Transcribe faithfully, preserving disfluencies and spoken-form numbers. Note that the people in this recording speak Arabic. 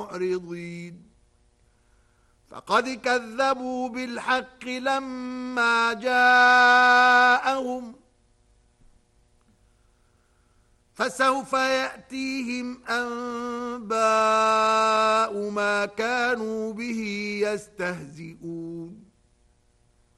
معرضين فقد كذبوا بالحق لما جاءهم فسوف يأتيهم أنباء ما كانوا به يستهزئون